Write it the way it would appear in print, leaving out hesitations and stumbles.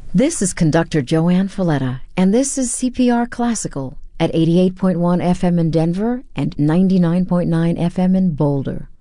This is conductor Joanne Folletta, and this is CPR Classical at 88.1 FM in Denver and 99.9 FM in Boulder.